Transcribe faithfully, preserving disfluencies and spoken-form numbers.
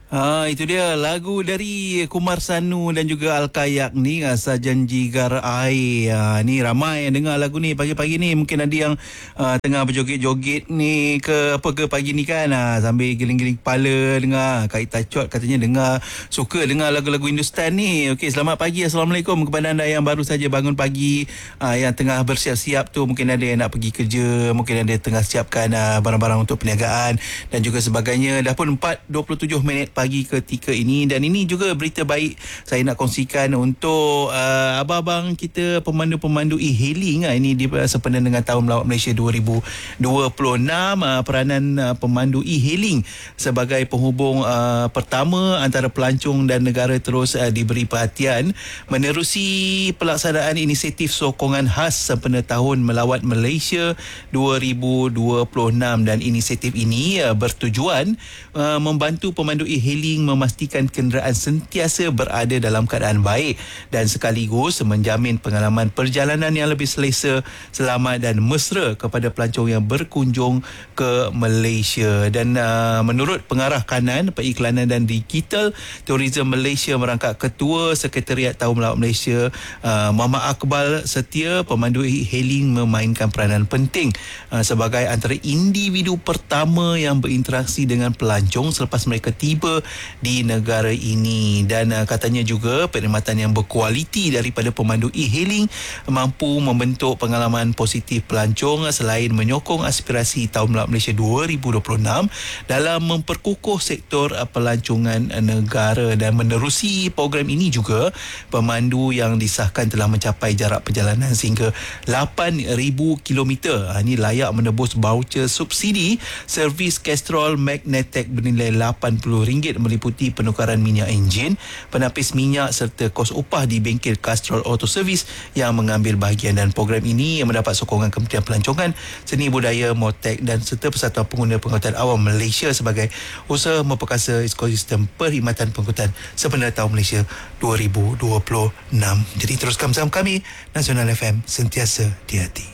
Ah, itu dia lagu dari Kumar Sanu dan juga Al-Kayak ni, Asa Janji Gar Air. Ah, ni ramai yang dengar lagu ni pagi-pagi ni. Mungkin ada yang ah, tengah berjoget-joget ni ke apa ke pagi ni kan. Ah, sambil giling-giling kepala dengar. Kait Tachot katanya dengar, suka dengar lagu-lagu Hindustan ni. Okey, selamat pagi. Assalamualaikum kepada anda yang baru saja bangun pagi, ah, yang tengah bersiap-siap tu. Mungkin ada yang nak pergi kerja, mungkin ada yang tengah siapkan ah, barang-barang untuk perniagaan dan juga sebagainya. Dah pun empat dua puluh tujuh minit pagi ketika ini, dan ini juga berita baik saya nak kongsikan untuk uh, abang-abang kita pemandu-pemandu e-hailing. Uh, ini di, uh, sempena dengan Tahun Melawat Malaysia dua ribu dua puluh enam. Uh, peranan uh, pemandu e-hailing sebagai penghubung uh, pertama antara pelancong dan negara terus uh, diberi perhatian menerusi pelaksanaan inisiatif sokongan khas sempena Tahun Melawat Malaysia dua ribu dua puluh enam, dan inisiatif ini uh, bertujuan uh, membantu pemandu e-hailing memastikan kenderaan sentiasa berada dalam keadaan baik dan sekaligus menjamin pengalaman perjalanan yang lebih selesa, selamat dan mesra kepada pelancong yang berkunjung ke Malaysia. Dan uh, menurut pengarah kanan periklanan dan digital Tourism Malaysia merangkap Ketua Sekretariat Tahun Melawat Malaysia, uh, Muhammad Akbal Setia, pemandu e-hailing memainkan peranan penting uh, sebagai antara individu pertama yang berinteraksi dengan pelancong selepas mereka tiba di negara ini. Dan uh, katanya juga perkhidmatan yang berkualiti daripada pemandu e-hailing mampu membentuk pengalaman positif pelancong selain menyokong aspirasi Tahun Melawat Malaysia dua ribu dua puluh enam dalam memperkukuh sektor uh, pelancongan uh, negara. Dan menerusi program ini juga, pemandu yang disahkan telah mencapai jarak perjalanan sehingga lapan ribu kilometer. Uh, ini layak menebus voucher subsidi servis Castrol Magnetec bernilai lapan puluh ringgit meliputi penukaran minyak enjin, penapis minyak serta kos upah di bengkel Castrol Auto Service yang mengambil bahagian. Dan program ini yang mendapat sokongan Kementerian Pelancongan, Seni Budaya, Motek dan serta Persatuan Pengguna Pengangkutan Awam Malaysia sebagai usaha memperkasa ekosistem perkhidmatan pengangkutan sempena Tahun Malaysia dua ribu dua puluh enam. Jadi teruskan bersama kami, Nasional F M, sentiasa di hati.